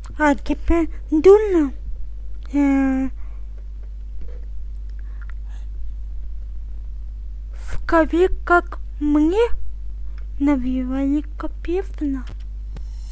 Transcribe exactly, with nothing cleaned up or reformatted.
А теперь дурно. Э, Скажи, как мне навевали капевна.